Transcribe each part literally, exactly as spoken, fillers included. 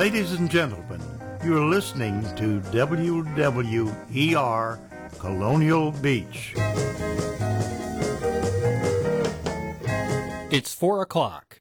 Ladies and gentlemen, you're listening to W W E R Colonial Beach. It's four o'clock.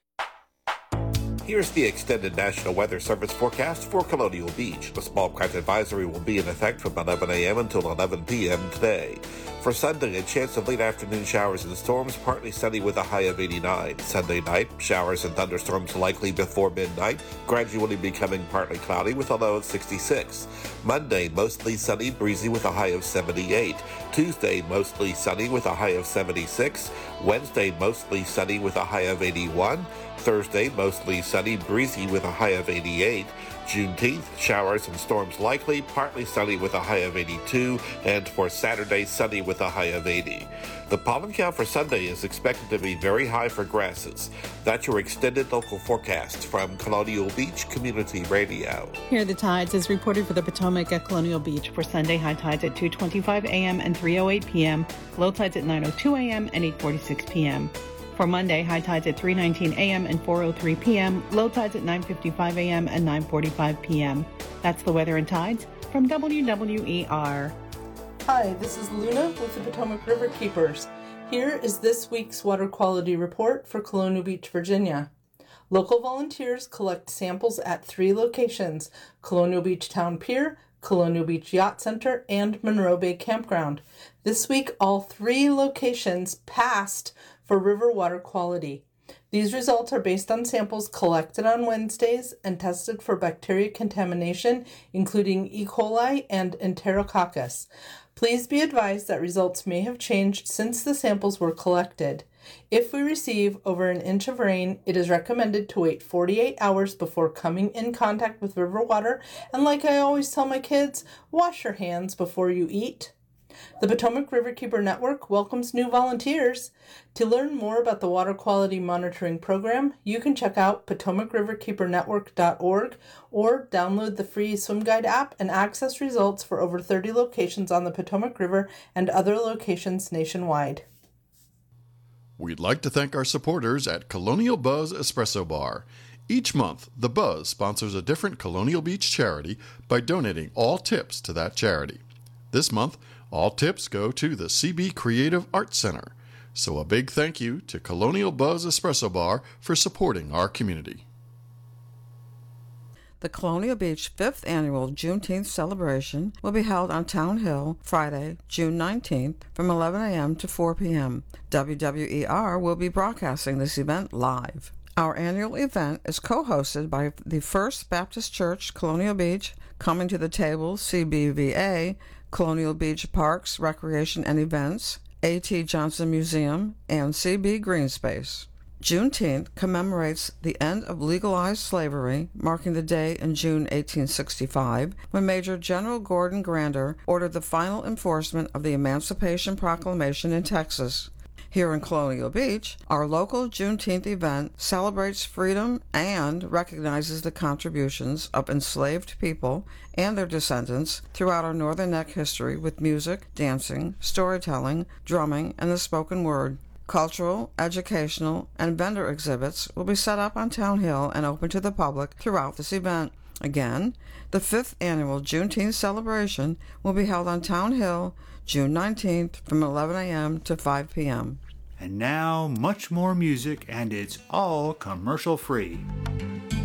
Here's the extended National Weather Service forecast for Colonial Beach. The small craft advisory will be in effect from eleven a.m. until eleven p.m. today. For Sunday, a chance of late afternoon showers and storms, partly sunny with a high of eighty-nine. Sunday night, showers and thunderstorms likely before midnight, gradually becoming partly cloudy with a low of sixty-six. Monday, mostly sunny, breezy with a high of seventy-eight. Tuesday, mostly sunny with a high of seventy-six. Wednesday, mostly sunny with a high of eighty-one. Thursday, mostly sunny, breezy with a high of eighty-eight. Juneteenth, showers and storms likely, partly sunny with a high of eighty-two, and for Saturday, sunny with a high of eighty. The pollen count for Sunday is expected to be very high for grasses. That's your extended local forecast from Colonial Beach Community Radio. Here are the tides as reported for the Potomac at Colonial Beach for Sunday. High tides at two twenty-five a.m. and three oh eight p.m. Low tides at nine oh two a.m. and eight forty-six p.m. For Monday, high tides at three nineteen a.m. and four oh three p.m. Low tides at nine fifty-five a.m. and nine forty-five p.m. That's the weather and tides from W W E R. Hi, this is Luna with the Potomac River Keepers. Here is this week's water quality report for Colonial Beach, Virginia. Local volunteers collect samples at three locations: Colonial Beach Town Pier, Colonial Beach Yacht Center, and Monroe Bay Campground. This week, all three locations passed for river water quality. These results are based on samples collected on Wednesdays and tested for bacteria contamination, including E. coli and Enterococcus. Please be advised that results may have changed since the samples were collected. If we receive over an inch of rain, it is recommended to wait forty-eight hours before coming in contact with river water, and like I always tell my kids, wash your hands before you eat. The Potomac Riverkeeper Network welcomes new volunteers. To learn more about the Water Quality Monitoring Program, you can check out potomac river keeper network dot org or download the free Swim Guide app and access results for over thirty locations on the Potomac River and other locations nationwide. We'd like to thank our supporters at Colonial Buzz Espresso Bar. Each month, the Buzz sponsors a different Colonial Beach charity by donating all tips to that charity. This month, all tips go to the C B Creative Arts Center. So a big thank you to Colonial Buzz Espresso Bar for supporting our community. The Colonial Beach fifth Annual Juneteenth Celebration will be held on Town Hill Friday, June nineteenth from eleven a.m. to four p.m. W W E R will be broadcasting this event live. Our annual event is co-hosted by the First Baptist Church, Colonial Beach, Coming to the Table, C B V A, Colonial Beach Parks, Recreation and Events, A T. Johnson Museum, and C B Green Space. Juneteenth commemorates the end of legalized slavery, marking the day in June eighteen sixty-five, when Major General Gordon Grander ordered the final enforcement of the Emancipation Proclamation in Texas. Here in Colonial Beach, our local Juneteenth event celebrates freedom and recognizes the contributions of enslaved people and their descendants throughout our Northern Neck history with music, dancing, storytelling, drumming, and the spoken word. Cultural, educational, and vendor exhibits will be set up on Town Hill and open to the public throughout this event. Again, the fifth Annual Juneteenth celebration will be held on Town Hill June nineteenth from eleven a.m. to five p.m. And now, much more music, and it's all commercial free.